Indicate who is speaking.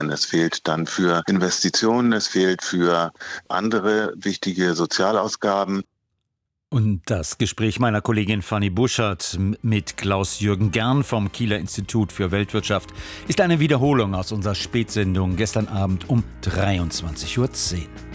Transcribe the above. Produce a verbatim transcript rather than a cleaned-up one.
Speaker 1: Es fehlt dann für Investitionen, es fehlt für andere wichtige Sozialausgaben.
Speaker 2: Und das Gespräch meiner Kollegin Fanny Buschert mit Klaus-Jürgen Gern vom Kieler Institut für Weltwirtschaft ist eine Wiederholung aus unserer Spätsendung gestern Abend um dreiundzwanzig Uhr zehn.